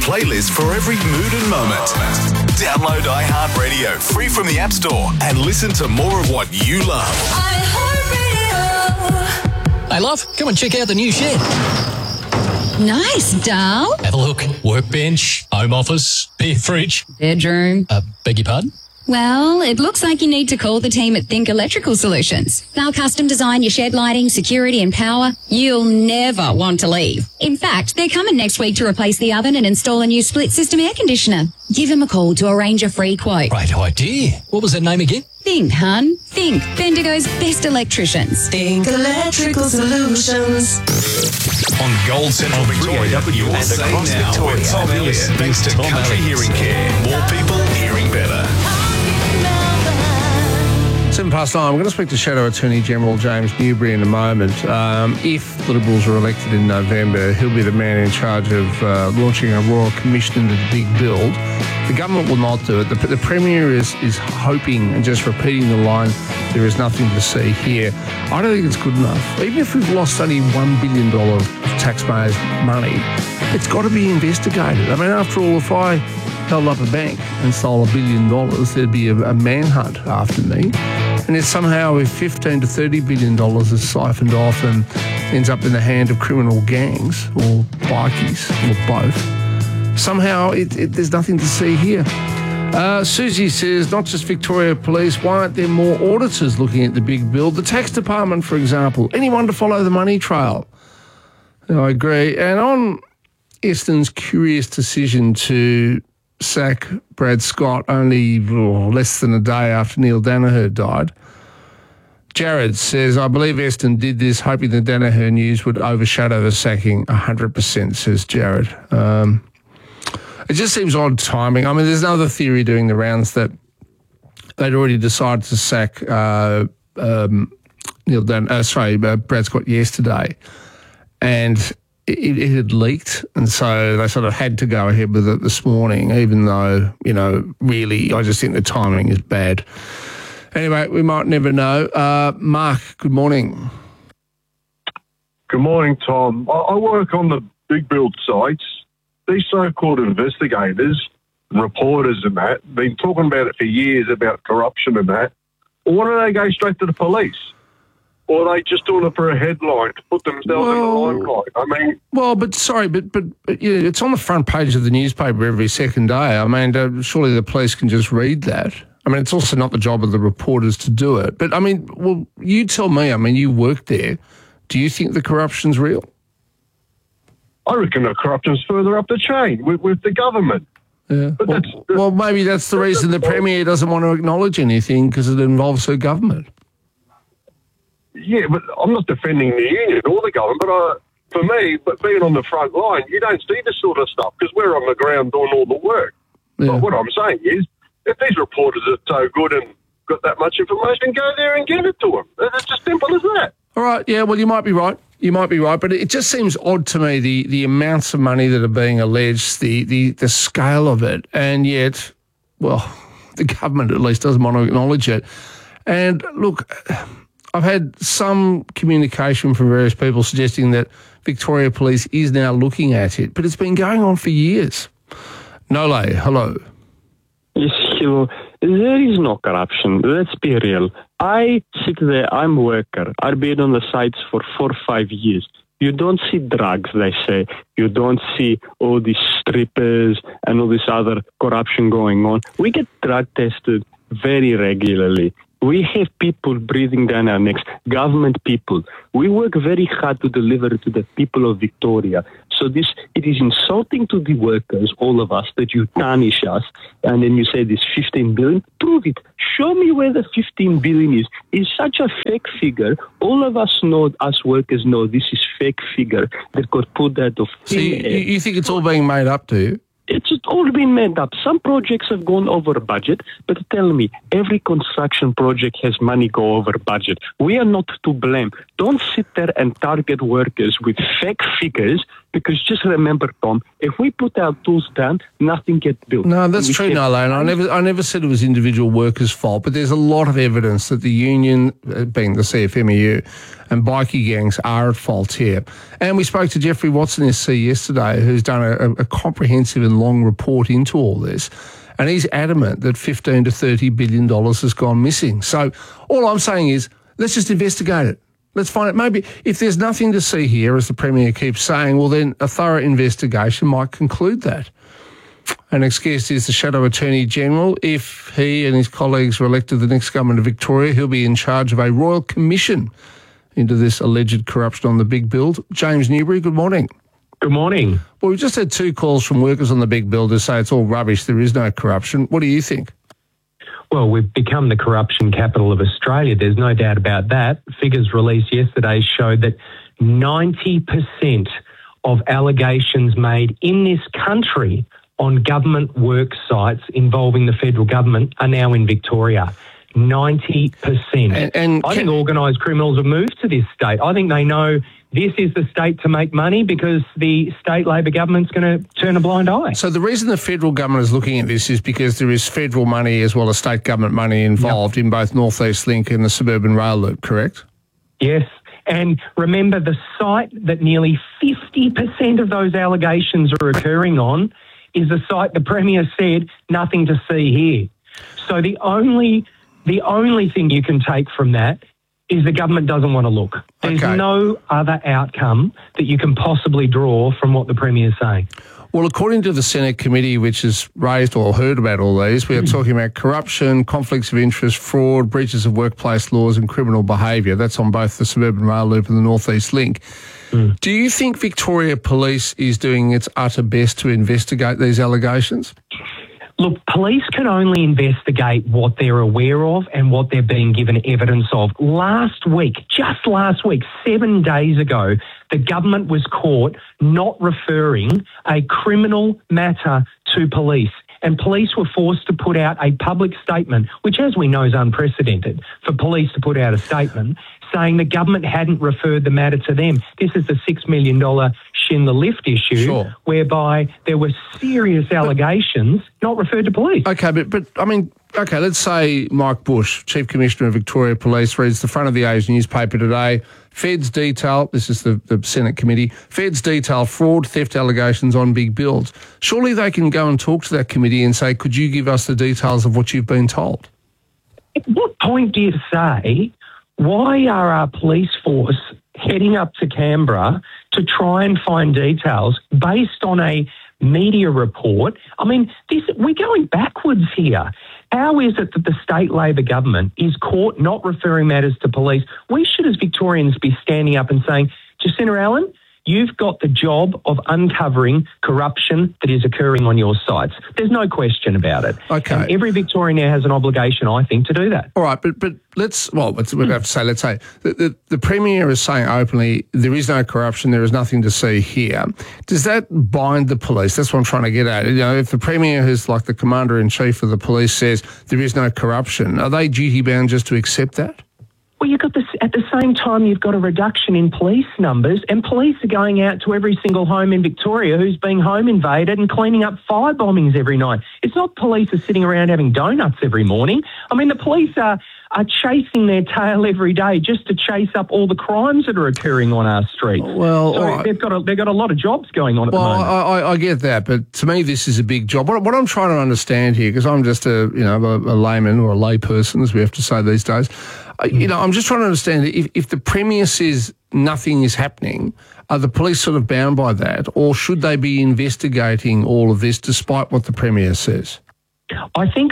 playlist for every mood and moment. Download iHeartRadio free from the App Store and listen to more of what you love. iHeartRadio. Hey, love, come and check out the new shed. Nice, Dal. Have a look. Workbench, home office, beer fridge. Bedroom. Beg your pardon? Well, it looks like you need to call the team at Think Electrical Solutions. They'll custom design your shed lighting, security and power. You'll never want to leave. In fact, they're coming next week to replace the oven and install a new split system air conditioner. Give them a call to arrange a free quote. Great idea. What was that name again? Think, hun. Think. Bendigo's best electricians. Think Electrical Solutions. On Gold Central Victoria, you're and safe across now Victoria. with Tom Elliott. Thanks to Tom Country Elliott. Hearing Care. More people hearing better. 9:07. I'm going to speak to Shadow Attorney General James Newbury in a moment. If the Liberals are elected in November, he'll be the man in charge of launching a royal commission into the big build. The government will not do it. The Premier is hoping and just repeating the line, there is nothing to see here. I don't think it's good enough. Even if we've lost only $1 billion of taxpayers' money, it's got to be investigated. I mean, after all, if I held up a bank and stole $1 billion, there'd be a manhunt after me. And if somehow if $15 to $30 billion is siphoned off and ends up in the hand of criminal gangs or bikies or both, somehow there's nothing to see here. Susie says, not just Victoria Police, why aren't there more auditors looking at the big build? The tax department, for example, anyone to follow the money trail. I agree. And on Eston's curious decision to sack Brad Scott only less than a day after Neil Danaher died, Jared says, I believe Eston did this hoping the Danaher news would overshadow the sacking. 100%, says Jared. It just seems odd timing. I mean, there's another theory doing the rounds that they'd already decided to sack Brad Scott yesterday, and it had leaked, and so they sort of had to go ahead with it this morning, even though, really, I just think the timing is bad. Anyway, we might never know. Mark, good morning. Good morning, Tom. I work on the big build sites. These so-called investigators and reporters and that, been talking about it for years, about corruption and that. Or why don't they go straight to the police? Or are they just doing it for a headline to put themselves in the limelight? I mean... Well, but it's on the front page of the newspaper every second day. I mean, surely the police can just read that. I mean, it's also not the job of the reporters to do it. But, I mean, well, you tell me, you worked there. Do you think the corruption's real? I reckon the corruption's further up the chain with the government. Yeah. Well, maybe that's the reason the Premier doesn't want to acknowledge anything, because it involves her government. Yeah, but I'm not defending the union or the government, but for me, being on the front line, you don't see this sort of stuff because we're on the ground doing all the work. Yeah. But what I'm saying is, if these reporters are so good and got that much information, go there and give it to them. It's as simple as that. All right, yeah, well, you might be right. But it just seems odd to me, the amounts of money that are being alleged, the scale of it, and yet, well, the government at least doesn't want to acknowledge it. And look, I've had some communication from various people suggesting that Victoria Police is now looking at it, but it's been going on for years. Nole, hello. Yes, hello. There is no corruption. Let's be real. I sit there, I'm a worker. I've been on the sites for 4 or 5 years. You don't see drugs, they say. You don't see all these strippers and all this other corruption going on. We get drug tested very regularly. We have people breathing down our necks, government people. We work very hard to deliver to the people of Victoria. So it is insulting to the workers, all of us, that you tarnish us, and then you say this 15 billion. Prove it. Show me where the 15 billion is. It's such a fake figure. All of us know, us workers know, this is fake figure that got put out of thin air. You think it's all being made up, do you? It's all been made up. Some projects have gone over budget, but tell me, every construction project has money go over budget. We are not to blame. Don't sit there and target workers with fake figures Because just remember, Tom, if we put our tools down, nothing gets built. No, that's true, Nalane. I never said it was individual workers' fault, but there's a lot of evidence that the union, being the CFMEU, and bikie gangs are at fault here. And we spoke to Jeffrey Watson, SC, yesterday, who's done a comprehensive and long report into all this. And he's adamant that $15 to $30 billion has gone missing. So all I'm saying is, let's just investigate it. Let's find it. Maybe if there's nothing to see here, as the Premier keeps saying, well, then a thorough investigation might conclude that. Our next guest is the Shadow Attorney General. If he and his colleagues are elected to the next government of Victoria, he'll be in charge of a royal commission into this alleged corruption on the big build. James Newbury, good morning. Good morning. Well, we've just had 2 calls from workers on the big build to say it's all rubbish, there is no corruption. What do you think? Well, we've become the corruption capital of Australia. There's no doubt about that. Figures released yesterday showed that 90% of allegations made in this country on government work sites involving the federal government are now in Victoria. 90%. And I think organised criminals have moved to this state. I think they know this is the state to make money because the state Labor government's going to turn a blind eye. So the reason the federal government is looking at this is because there is federal money as well as state government money involved in both North East Link and the Suburban Rail Loop, correct? Yes. And remember, the site that nearly 50% of those allegations are occurring on is the site the Premier said nothing to see here. So the only thing you can take from that is the government doesn't want to look. There's no other outcome that you can possibly draw from what the Premier is saying. Well, according to the Senate committee, which has raised or heard about all these, we are talking about corruption, conflicts of interest, fraud, breaches of workplace laws and criminal behaviour. That's on both the Suburban Rail Loop and the North East Link. Do you think Victoria Police is doing its utter best to investigate these allegations? Look, police can only investigate what they're aware of and what they're being given evidence of. Just last week, 7 days ago, the government was caught not referring a criminal matter to police. And police were forced to put out a public statement, which, as we know, is unprecedented for police to put out a statement saying the government hadn't referred the matter to them. This is the $6 million Schindler Lift issue, whereby there were serious allegations not referred to police. Okay, but I mean, let's say Mike Bush, Chief Commissioner of Victoria Police, reads the front of the Age newspaper today. Feds detail, this is the Senate committee, Feds detail fraud, theft allegations on big builds. Surely they can go and talk to that committee and say, could you give us the details of what you've been told? At what point do you say, why are our police force heading up to Canberra to try and find details based on a media report? I mean, we're going backwards here. How is it that the state Labor government is caught not referring matters to police? We should, as Victorians, be standing up and saying, Jacinta Allen, you've got the job of uncovering corruption that is occurring on your sites. There's no question about it. Okay. And every Victorian now has an obligation, I think, to do that. All right, but we have to say, let's say, the Premier is saying openly, there is no corruption, there is nothing to see here. Does that bind the police? That's what I'm trying to get at. You know, if the Premier, who's like the Commander-in-Chief of the police, says there is no corruption, are they duty-bound just to accept that? Well, you've got this at the same time. You've got a reduction in police numbers, and police are going out to every single home in Victoria who's being home invaded and cleaning up fire bombings every night. It's not police are sitting around having donuts every morning. I mean, the police are chasing their tail every day just to chase up all the crimes that are occurring on our streets. Well, so right. they've got a lot of jobs going on at the moment. I get that, but to me this is a big job. What I'm trying to understand here, because I'm just a layman or a lay person, as we have to say these days. I'm just trying to understand if the Premier says nothing is happening, are the police sort of bound by that, or should they be investigating all of this despite what the Premier says? I think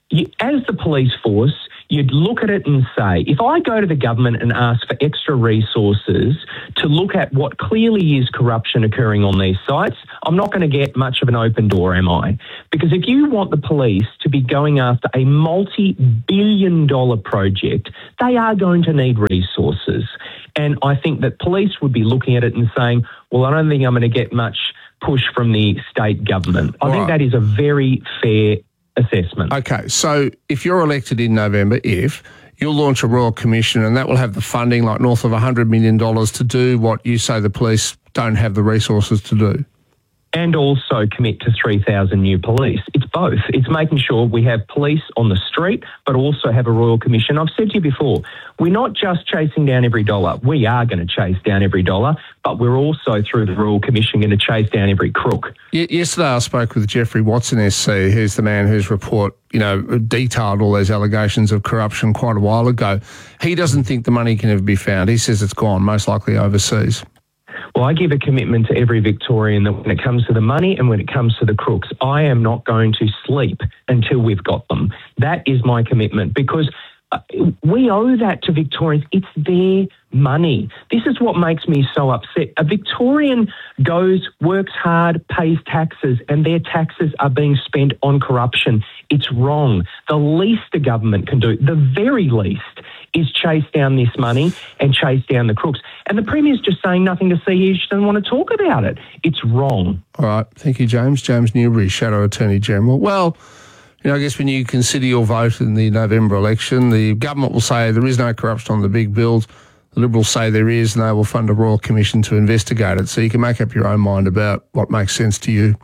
as the police force, you'd look at it and say, if I go to the government and ask for extra resources to look at what clearly is corruption occurring on these sites, I'm not going to get much of an open door, am I? Because if you want the police to be going after a multi-billion-dollar project, they are going to need resources. And I think that police would be looking at it and saying, well, I don't think I'm going to get much push from the state government. I think that is a very fair assessment. Okay, so if you're elected in November, you'll launch a Royal Commission and that will have the funding, like north of $100 million, to do what you say the police don't have the resources to do. And also commit to 3,000 new police. It's both. It's making sure we have police on the street, but also have a Royal Commission. I've said to you before, we're not just chasing down every dollar. We are going to chase down every dollar, but we're also, through the Royal Commission, going to chase down every crook. Yesterday I spoke with Jeffrey Watson SC, who's the man whose report, detailed all those allegations of corruption quite a while ago. He doesn't think the money can ever be found. He says it's gone, most likely overseas. Well, I give a commitment to every Victorian that when it comes to the money and when it comes to the crooks, I am not going to sleep until we've got them. That is my commitment, because we owe that to Victorians. It's their money. This is what makes me so upset. A Victorian goes, works hard, pays taxes, and their taxes are being spent on corruption. It's wrong. The least the government can do, the very least, is chase down this money and chase down the crooks. And the Premier's just saying nothing to see here. She doesn't want to talk about it. It's wrong. All right. Thank you, James. James Newbury, Shadow Attorney General. Well, I guess when you consider your vote in the November election, the government will say there is no corruption on the big build. The Liberals say there is, and they will fund a Royal Commission to investigate it. So you can make up your own mind about what makes sense to you.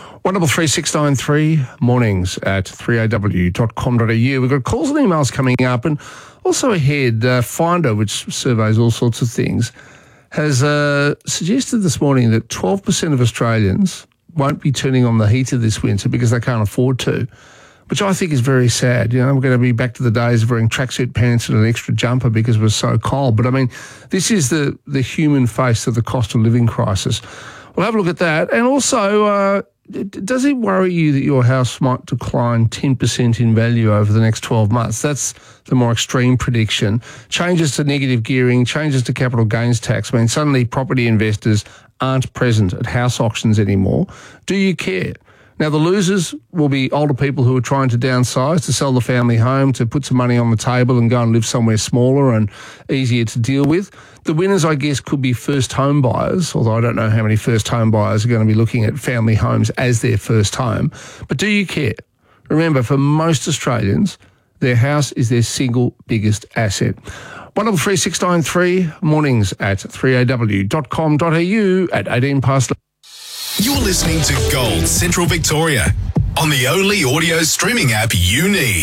133693 mornings at 3aw.com.au. We've got calls and emails coming up, and also ahead, Finder, which surveys all sorts of things, has suggested this morning that 12% of Australians won't be turning on the heater this winter because they can't afford to, which I think is very sad. We're going to be back to the days of wearing tracksuit pants and an extra jumper because it was so cold. But, this is the human face of the cost of living crisis. We'll have a look at that. And also, does it worry you that your house might decline 10% in value over the next 12 months? That's the more extreme prediction. Changes to negative gearing, changes to capital gains tax mean suddenly property investors aren't present at house auctions anymore. Do you care? Now, the losers will be older people who are trying to downsize, to sell the family home, to put some money on the table and go and live somewhere smaller and easier to deal with. The winners, I guess, could be first home buyers, although I don't know how many first home buyers are going to be looking at family homes as their first home. But do you care? Remember, for most Australians, their house is their single biggest asset. 133693 mornings at 3aw.com.au at 18 past. You're listening to Gold Central Victoria on the only audio streaming app you need.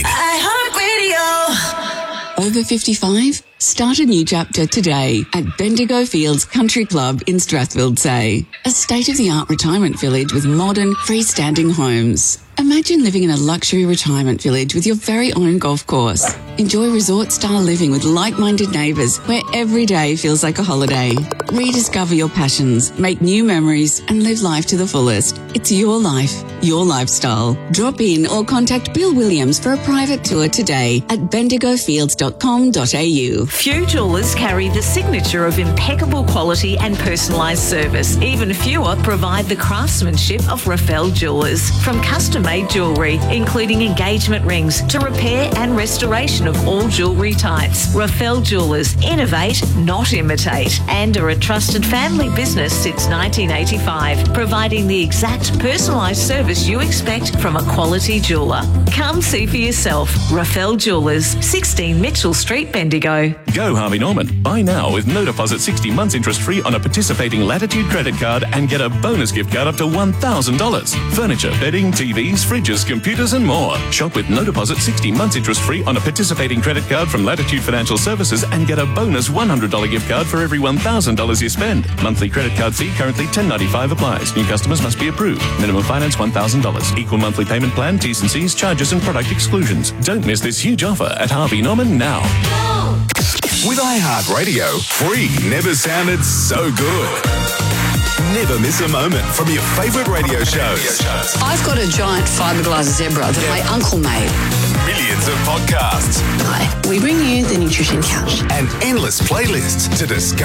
iHeartRadio. Over 55? Start a new chapter today at Bendigo Fields Country Club in Strathfield-Say, a state-of-the-art retirement village with modern, freestanding homes. Imagine living in a luxury retirement village with your very own golf course. Enjoy resort-style living with like-minded neighbours where every day feels like a holiday. Rediscover your passions, make new memories and live life to the fullest. It's your life, your lifestyle. Drop in or contact Bill Williams for a private tour today at bendigofields.com.au. Few jewellers carry the signature of impeccable quality and personalised service. Even fewer provide the craftsmanship of Rafael Jewellers. From custom-made jewellery, including engagement rings, to repair and restoration of all jewellery types. Rafael Jewellers innovate, not imitate, and are a trusted family business since 1985, providing the exact personalised service you expect from a quality jeweller. Come see for yourself. Rafael Jewellers, 16 Mitchell Street, Bendigo. Go Harvey Norman. Buy now with no deposit 60 months interest free on a participating Latitude credit card and get a bonus gift card up to $1,000. Furniture, bedding, TVs, fridges, computers and more. Shop with no deposit 60 months interest free on a participating credit card from Latitude Financial Services and get a bonus $100 gift card for every $1,000 you spend. Monthly credit card fee currently $10.95 applies. New customers must be approved. Minimum finance $1,000. Equal monthly payment plan, T's and C's, charges and product exclusions. Don't miss this huge offer at Harvey Norman now. With iHeartRadio, free never sounded so good. Never miss a moment from your favourite radio shows. I've got a giant fiberglass zebra that my uncle made. Millions of podcasts. Hi, we bring you the Nutrition Couch. And endless playlists to discover